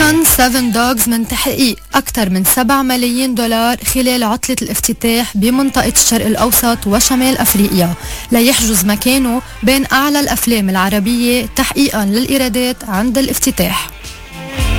فن 7 دوغز من تحقيق أكثر من 7 ملايين دولار خلال عطلة الافتتاح بمنطقة الشرق الأوسط وشمال أفريقيا ليحجز مكانه بين أعلى الأفلام العربية تحقيقا للإيرادات عند الافتتاح.